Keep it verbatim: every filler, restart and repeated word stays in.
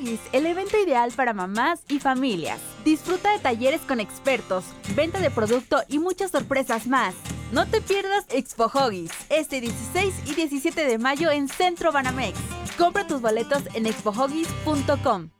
Huggies, el evento ideal para mamás y familias. Disfruta de talleres con expertos, venta de producto y muchas sorpresas más. No te pierdas Expo Huggies, este dieciséis y diecisiete de mayo en Centro Banamex. Compra tus boletos en expo huggies punto com.